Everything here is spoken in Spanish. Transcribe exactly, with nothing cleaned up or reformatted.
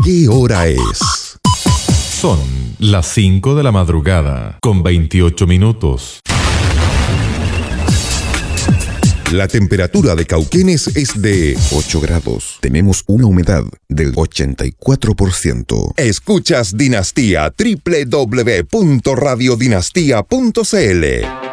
¿Qué hora es? Son las cinco de la madrugada, con veintiocho minutos. La temperatura de Cauquenes es de ocho grados. Tenemos una humedad del ochenta y cuatro por ciento. Escuchas Dinastía, doble u doble u doble u punto radio dinastía punto c l.